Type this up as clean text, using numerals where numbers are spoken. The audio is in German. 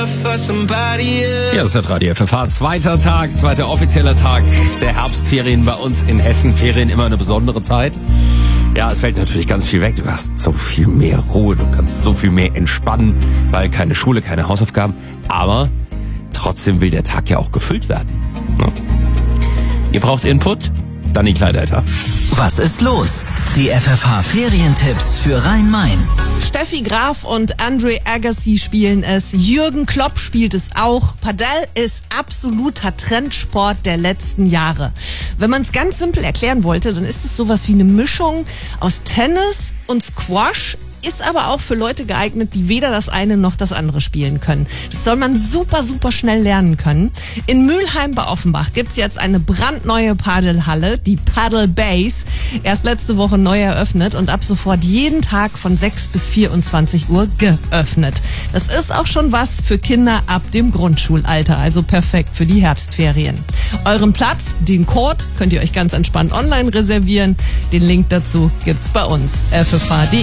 Ja, das ist Radio FFH. Zweiter offizieller Tag der Herbstferien bei uns in Hessen. Ferien immer eine besondere Zeit. Ja, es fällt natürlich ganz viel weg. Du hast so viel mehr Ruhe, du kannst so viel mehr entspannen, weil keine Schule, keine Hausaufgaben. Aber trotzdem will der Tag ja auch gefüllt werden. Ja. Ihr braucht Input? Dann die Kleinelter. Was ist los? Die FFH-Ferientipps für Rhein-Main. Steffi Graf und Andre Agassi spielen es. Jürgen Klopp spielt es auch. Padel ist absoluter Trendsport der letzten Jahre. Wenn man es ganz simpel erklären wollte, dann ist es sowas wie eine Mischung aus Tennis und Squash. Ist aber auch für Leute geeignet, die weder das eine noch das andere spielen können. Das soll man super, super schnell lernen können. In Mülheim bei Offenbach gibt's jetzt eine brandneue Paddelhalle, die Paddle Base. Erst letzte Woche neu eröffnet und ab sofort jeden Tag von 6 bis 24 Uhr geöffnet. Das ist auch schon was für Kinder ab dem Grundschulalter, also perfekt für die Herbstferien. Euren Platz, den Court, könnt ihr euch ganz entspannt online reservieren. Den Link dazu gibt's bei uns, ffh.de.